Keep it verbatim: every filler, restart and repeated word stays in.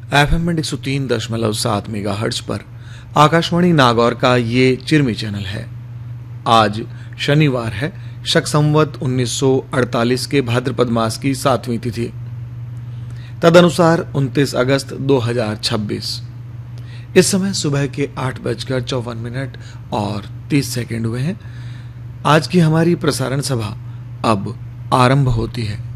F M एक सौ तीन दशमलव सात मेगा हर्ट्ज पर आकाशवाणी नागौर का ये चिरमी चैनल है। आज शनिवार है, शक संवत उन्नीस सौ अड़तालीस के भाद्रपद मास की सातवीं तिथि, तदनुसार उनतीस अगस्त दो हजार छब्बीस। इस समय सुबह के आठ बजकर चौवन मिनट और तीस सेकेंड हुए हैं। आज की हमारी प्रसारण सभा अब आरंभ होती है।